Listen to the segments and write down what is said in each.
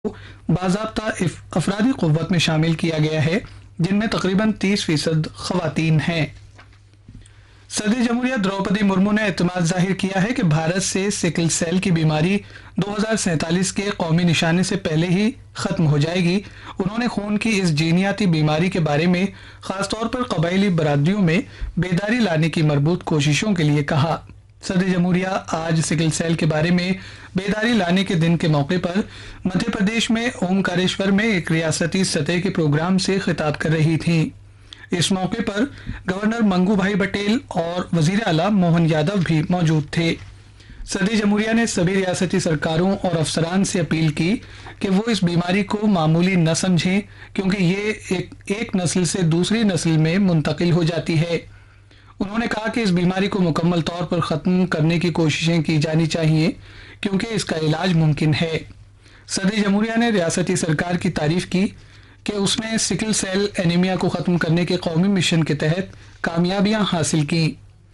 बाज़ाब्ता अफरादी क़ुव्वत में शामिल किया गया है, जिनमें तकरीबन 30% ख़वातीन हैं। सदर जमहूरिया द्रौपदी मुर्मू ने एतमाद जाहिर किया है कि भारत से सिकल सेल की बीमारी 2047 के कौमी निशाने से पहले ही ख़त्म हो जाएगी। उन्होंने खून की इस जीनियाती बीमारी के बारे में ख़ासतौर पर कबायली बरादरियों में बेदारी लाने की मरबूत कोशिशों के लिए कहा। सदर जमहूरिया आज सिकल सेल के बारे में बेदारी लाने के दिन के मौके पर मध्य प्रदेश में ओमकारेश्वर में एक रियासती सतह के प्रोग्राम से खिताब कर रही थीं। इस मौके पर गवर्नर मंगू भाई पटेल और वजीर आला मोहन यादव भी मौजूद थे। सदर जमहूरिया ने सभी रियासती सरकारों और अफसरान से अपील की कि वो इस बीमारी को मामूली न समझें, क्योंकि ये एक नस्ल से दूसरी नस्ल में मुंतकिल हो जाती है। उन्होंने कहा कि इस बीमारी को मुकम्मल तौर पर ख़त्म करने की कोशिशें की जानी चाहिए, क्योंकि इसका इलाज मुमकिन है। सदर जमहूरिया ने रियासती सरकार की तारीफ की कि उसने सिकल सेल एनीमिया को ख़त्म करने के कौमी मिशन के तहत कामयाबियां हासिल की।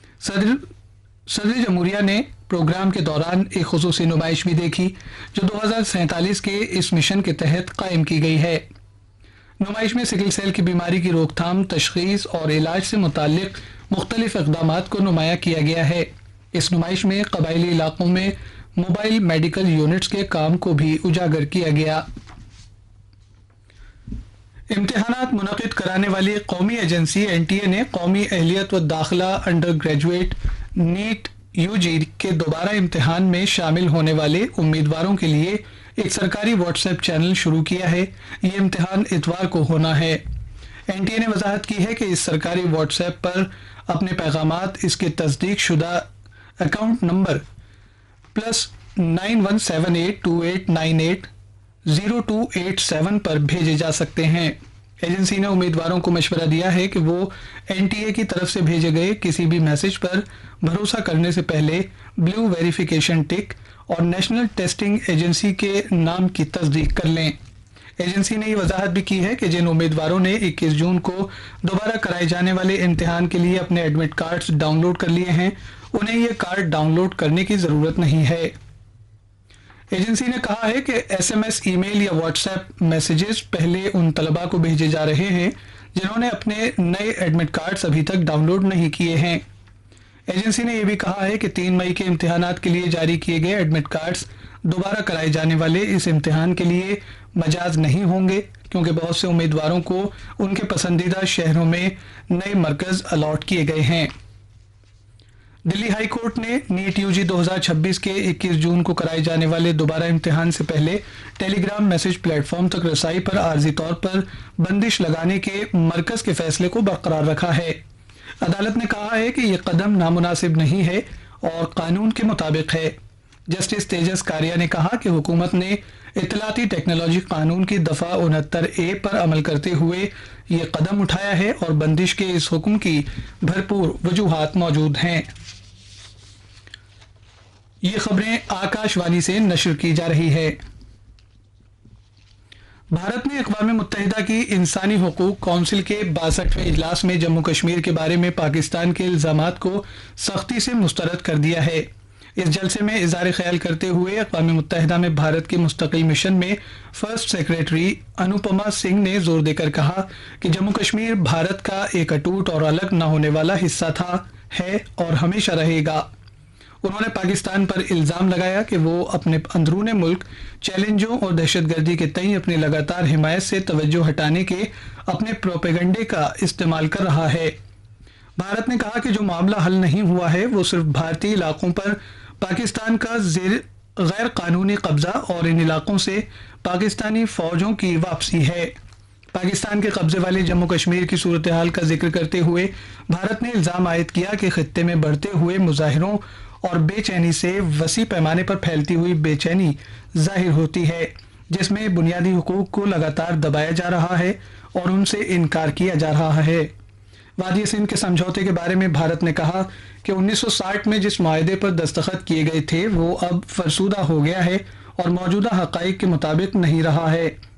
सदर जमहूरिया ने प्रोग्राम के दौरान एक खुसूसी नुमाइश भी देखी, जो 2047 के इस मिशन के तहत कायम की गई है। नुमाइश में सिकल सेल की बीमारी की रोकथाम, तशख़ीस और इलाज से मुताल्लिक़ मुख्तलिफ इक़दामात को नुमाया किया गया है। इस नुमाइश में कबायली इलाकों में मोबाइल मेडिकल यूनिट्स के काम को भी उजागर किया गया। इम्तिहानात मुनक़िद कराने वाली कौमी एजेंसी NTA ने कौमी अहलियत व दाखिला अंडर ग्रेजुएट नीट UG के दोबारा इम्तिहान में शामिल होने वाले उम्मीदवारों के लिए एक सरकारी व्हाट्सएप चैनल शुरू किया है। ये इम्तिहान इतवार को होना है। NTA ने वजाहत की है कि इस सरकारी व्हाट्सएप पर अपने पैगामात इसके तस्दीक शुदा अकाउंट नंबर +917828980287 पर भेजे जा सकते हैं। एजेंसी ने उम्मीदवारों को मशवरा दिया है कि वो NTA की तरफ से भेजे गए किसी भी मैसेज पर भरोसा करने से पहले ब्लू वेरिफिकेशन टिक और नेशनल टेस्टिंग एजेंसी के नाम की तस्दीक कर लें। एजेंसी ने ये वजाहत भी की है कि जिन उम्मीदवारों ने 21 जून को दोबारा कराए जाने वाले इम्तिहान के लिए अपने एडमिट कार्ड्स डाउनलोड कर लिए हैं, उन्हें ये कार्ड डाउनलोड करने की ज़रूरत नहीं है। एजेंसी ने कहा है कि SMS, ईमेल या व्हाट्सएप मैसेजेस पहले उन तलबा को भेजे जा रहे हैं जिन्होंने अपने नए एडमिट कार्ड्स अभी तक डाउनलोड नहीं किए हैं। एजेंसी ने यह भी कहा है कि 3 मई के इम्तिहानात के लिए जारी किए गए एडमिट कार्ड्स दोबारा कराए जाने वाले इस इम्तिहान के लिए मजाज नहीं होंगे, क्योंकि बहुत से उम्मीदवारों को उनके पसंदीदा शहरों में नए मरकज़ अलॉट किए गए हैं। दिल्ली हाई कोर्ट ने नीट UG 2026 के 21 जून को कराए जाने वाले दोबारा इम्तिहान से पहले टेलीग्राम मैसेज प्लेटफॉर्म तक रसाई पर आर्जी तौर पर बंदिश लगाने के मरकज़ के फैसले को बरकरार रखा है। अदालत ने कहा है कि यह कदम नामुनासिब नहीं है और कानून के मुताबिक है। जस्टिस तेजस कारिया ने कहा कि हुकूमत ने इत्तलाती टेक्नोलॉजी कानून की दफ़ा 69A पर अमल करते हुए ये कदम उठाया है और बंदिश के इस हुक्म की भरपूर वजूहात मौजूद हैं। ये खबरें आकाशवाणी से नशर की जा रही है। भारत ने अक़वाम मुत्तहिदा की इंसानी हुकूक कौंसिल के 62वें इजलास में जम्मू कश्मीर के बारे में पाकिस्तान के इल्ज़ामात को सख्ती से मुस्तरद कर दिया है। इस जलसे में इज़हार ख्याल करते हुए अक़वाम मुत्तहिदा में भारत के मुस्तकिल मिशन में फर्स्ट सेक्रेटरी अनुपमा सिंह ने जोर देकर कहा कि जम्मू कश्मीर भारत का एक अटूट और अलग न होने वाला हिस्सा था, है और हमेशा रहेगा। उन्होंने पाकिस्तान पर इल्ज़ाम लगाया कि वो अपने अंदरूनी मुल्क चैलेंजों और दहशतगर्दी के तई अपनी लगातार हिमायत से तवज्जो हटाने के अपने प्रोपेगंडे का इस्तेमाल कर रहा है। भारत ने कहा कि जो मामला हल नहीं हुआ है वो सिर्फ भारतीय इलाकों पर पाकिस्तान का गैर कानूनी कब्जा और इन इलाकों से पाकिस्तानी फौजों की वापसी है। पाकिस्तान के कब्जे वाले जम्मू कश्मीर की सूरत हाल का जिक्र करते हुए भारत ने इल्ज़ाम आयद किया कि खित्ते में बढ़ते हुए मुजाहिरों और बेचैनी से वसी पैमाने पर फैलती हुई बेचैनी जाहिर होती है, जिसमें बुनियादी हुकूक को लगातार दबाया जा रहा है और उनसे इनकार किया जा रहा है। वादी सिंध के समझौते के बारे में भारत ने कहा कि 1960 में जिस मुआहदे पर दस्तखत किए गए थे वो अब फरसूदा हो गया है और मौजूदा हक़ाइक़ के मुताबिक नहीं रहा है।